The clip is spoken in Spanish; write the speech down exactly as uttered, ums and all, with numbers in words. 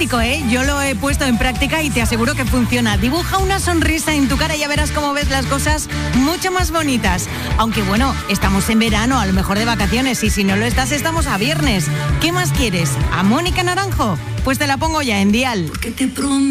fantástico, ¿eh? Yo lo he puesto en práctica y te aseguro que funciona. Dibuja una sonrisa en tu cara y ya verás cómo ves las cosas mucho más bonitas. Aunque bueno, estamos en verano, a lo mejor de vacaciones, y si no lo estás, estamos a viernes. ¿Qué más quieres? ¿A Mónica Naranjo? Pues te la pongo ya en Dial. Que te prometo